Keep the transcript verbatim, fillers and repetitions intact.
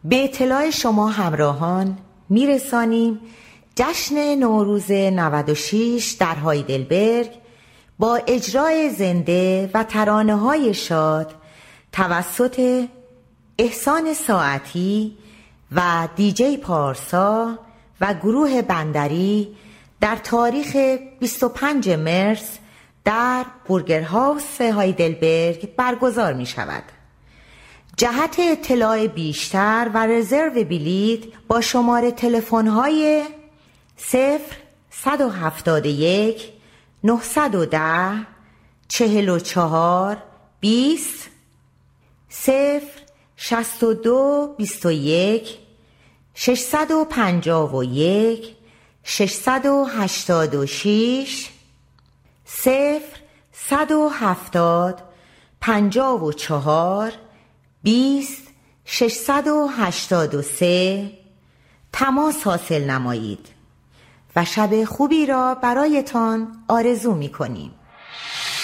به اطلاع شما همراهان میرسانیم جشن نوروز نود و شش در هایدلبرگ با اجرای زنده و ترانه‌های شاد توسط احسان ساعتی و دیجی پارسا و گروه بندری در تاریخ بیست و پنجم مارس در بورگرهاوس هایدلبرگ برگزار می شود. جهت اطلاع بیشتر و رزرو بلیط با شماره تلفن‌های صفر صد و هفتاد و یک نهصد و ده چهل و چهار بیست صفر شصت و دو بیست و یک ششصد و پنجاه و یک ششصد و هشتاد و شش صفر صد و هفتاد پنجاه و چهار بیست ششصد و هشتاد و سه تماس حاصل نمایید و شب خوبی را برایتان آرزو می کنیم.